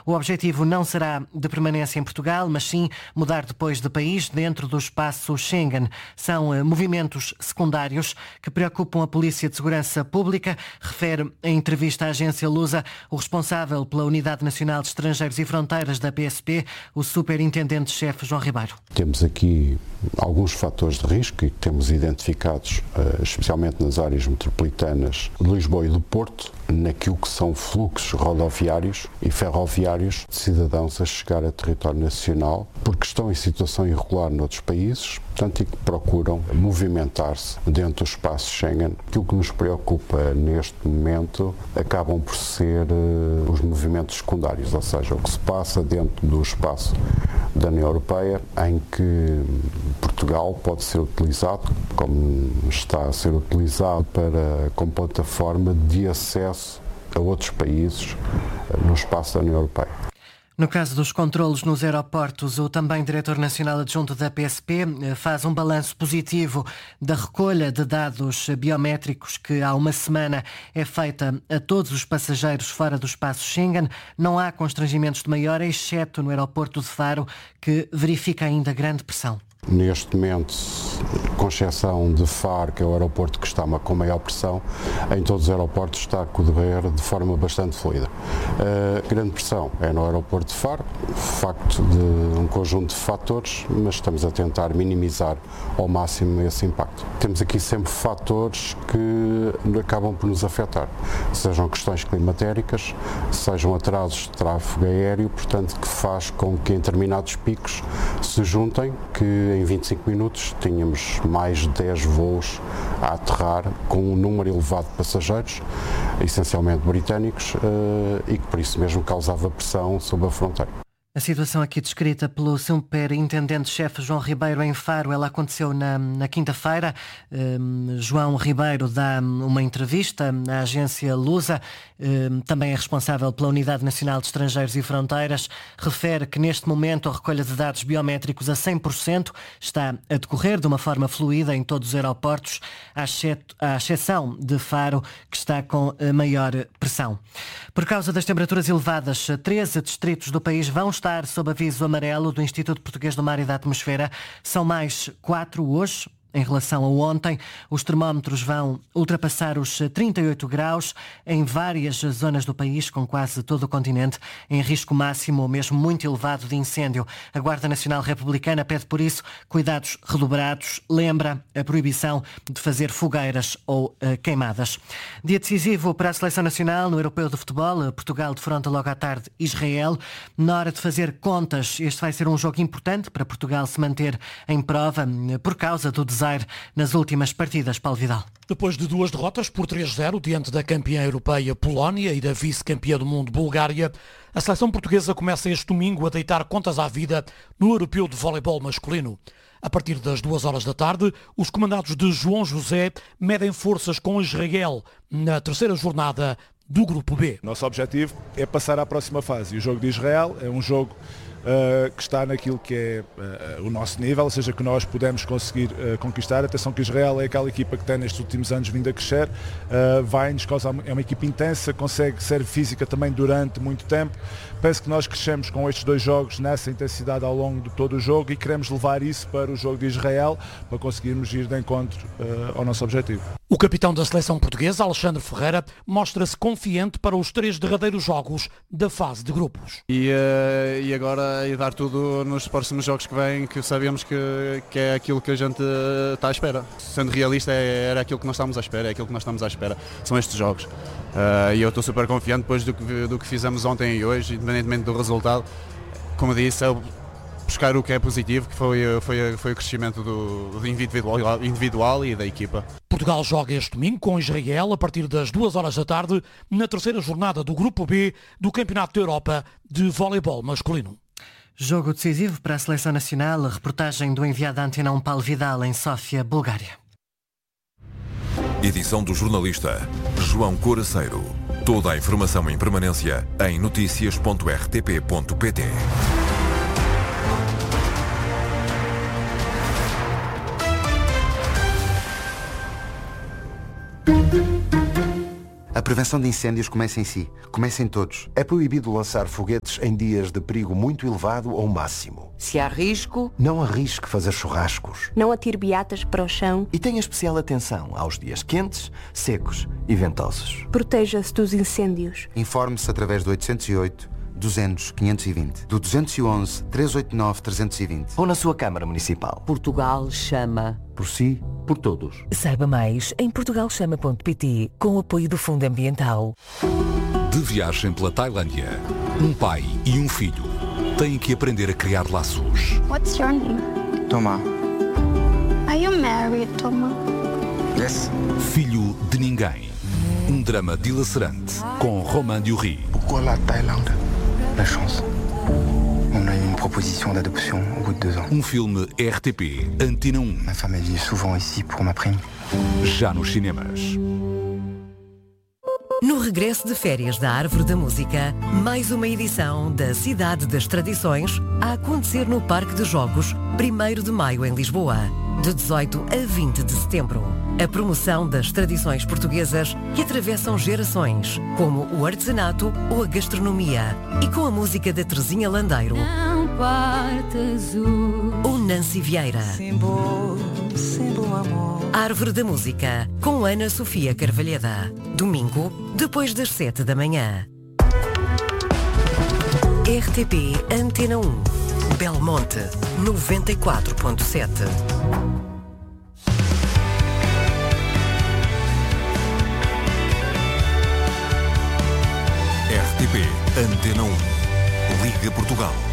O objetivo não será de permanência em Portugal, mas sim mudar depois de país dentro do espaço Schengen. São movimentos secundários que preocupam a Polícia de Segurança Pública, refere em entrevista à agência Lusa o responsável pela Unidade Nacional de Estrangeiros e Fronteiras da PSP, o superintendente-chefe João Ribeiro. Temos aqui alguns fatores de risco que temos identificados, especialmente nas áreas metropolitanas de Lisboa e do Porto, naquilo que são fluxos rodoviários e ferroviários de cidadãos a chegar a território nacional porque estão em situação irregular noutros países, portanto, e que procuram movimentar-se dentro do espaço Schengen. Aquilo que nos preocupa neste momento acabam por ser os movimentos secundários, ou seja, o que se passa dentro do espaço da União Europeia, em que Portugal pode ser utilizado, como está a ser utilizado, como plataforma de acesso a outros países no espaço da União Europeia. No caso dos controlos nos aeroportos, o também diretor nacional adjunto da PSP faz um balanço positivo da recolha de dados biométricos que há uma semana é feita a todos os passageiros fora do espaço Schengen. Não há constrangimentos de maior, exceto no aeroporto de Faro, que verifica ainda grande pressão. Neste momento, com exceção de Faro, que é o aeroporto que está com maior pressão, em todos os aeroportos está a correr de forma bastante fluida. A grande pressão é no aeroporto de Faro, facto de um conjunto de fatores, mas estamos a tentar minimizar ao máximo esse impacto. Temos aqui sempre fatores que acabam por nos afetar, sejam questões climatéricas, sejam atrasos de tráfego aéreo, portanto, que faz com que em determinados picos se juntem, que em 25 minutos tínhamos mais de 10 voos a aterrar com um número elevado de passageiros, essencialmente britânicos, e que por isso mesmo causava pressão sobre a fronteira. A situação aqui descrita pelo superintendente-chefe João Ribeiro em Faro, ela aconteceu na quinta-feira. João Ribeiro dá uma entrevista à agência Lusa, também é responsável pela Unidade Nacional de Estrangeiros e Fronteiras. Refere que neste momento a recolha de dados biométricos a 100% está a decorrer de uma forma fluida em todos os aeroportos, à exceção de Faro, que está com maior pressão. Por causa das temperaturas elevadas, 13 distritos do país vão estar sob aviso amarelo do Instituto Português do Mar e da Atmosfera. São mais 4 hoje. Em relação a ontem, os termómetros vão ultrapassar os 38 graus em várias zonas do país, com quase todo o continente em risco máximo ou mesmo muito elevado de incêndio. A Guarda Nacional Republicana pede, por isso, cuidados redobrados. Lembra a proibição de fazer fogueiras ou queimadas. Dia decisivo para a Seleção Nacional no Europeu de Futebol. Portugal defronta logo à tarde Israel. Na hora de fazer contas, este vai ser um jogo importante para Portugal se manter em prova por causa do desastre nas últimas partidas. Paulo Vidal. Depois de 2 derrotas por 3-0 diante da campeã europeia Polónia e da vice-campeã do mundo Bulgária, a seleção portuguesa começa este domingo a deitar contas à vida no Europeu de Voleibol masculino. A partir das 2 horas da tarde, os comandados de João José medem forças com Israel na terceira jornada do Grupo B. Nosso objetivo é passar à próxima fase. E o jogo de Israel é um jogo que está naquilo que é o nosso nível, ou seja, que nós podemos conseguir conquistar. Atenção que Israel é aquela equipa que tem nestes últimos anos vindo a crescer, vai-nos causar, é uma equipa intensa, consegue ser física também durante muito tempo. Penso que nós crescemos com estes 2 jogos nessa intensidade ao longo de todo o jogo e queremos levar isso para o jogo de Israel para conseguirmos ir de encontro ao nosso objetivo. O capitão da seleção portuguesa, Alexandre Ferreira, mostra-se confiante para os 3 derradeiros jogos da fase de grupos. E agora ir dar tudo nos próximos jogos que vêm, que sabemos que é aquilo que a gente está à espera. Sendo realista, era aquilo que nós estamos à espera, é aquilo que nós estamos à espera, são estes jogos. E eu estou super confiante depois do que fizemos ontem e hoje, independentemente do resultado. Como disse, é buscar o que é positivo, que foi o crescimento do individual e da equipa. Portugal joga este domingo com Israel a partir das 2 horas da tarde na terceira jornada do Grupo B do Campeonato da Europa de Voleibol masculino. Jogo decisivo para a Seleção Nacional. A reportagem do enviado da Antena 1 Paulo Vidal em Sófia, Bulgária. Edição do jornalista João Coraceiro. Toda a informação em permanência em noticias.rtp.pt. A prevenção prevenção de incêndios começa em si. Começa em todos. É proibido lançar foguetes em dias de perigo muito elevado ou máximo. Se há risco... Não arrisque fazer churrascos. Não atire beatas para o chão. E tenha especial atenção aos dias quentes, secos e ventosos. Proteja-se dos incêndios. Informe-se através do 808 200 520, do 211 389 320 ou na sua Câmara Municipal. Portugal chama. Por si, por todos. Saiba mais em portugalchama.pt, com o apoio do Fundo Ambiental. De viagem pela Tailândia, um pai e um filho têm que aprender a criar laços. What's your name? Thomas. Are you married, Thomas? Yes. Filho de ninguém. Um drama dilacerante com Romain Duris. Pourquoi la Thaïlande? La chance. On a eu une proposition d'adoption au bout de 2 ans. Um filme RTP Antena 1. Ma femme vit souvent ici pour ma prime. Já nos cinemas. No regresso de férias da Árvore da Música, mais uma edição da Cidade das Tradições a acontecer no Parque de Jogos, 1º de maio em Lisboa, de 18 a 20 de setembro. A promoção das tradições portuguesas que atravessam gerações, como o artesanato ou a gastronomia, e com a música da Terezinha Landeiro ou Nancy Vieira. Árvore da Música, com Ana Sofia Carvalheda. Domingo, depois das 7 da manhã. RTP Antena 1. Belmonte, 94.7. RTP Antena 1. Liga Portugal.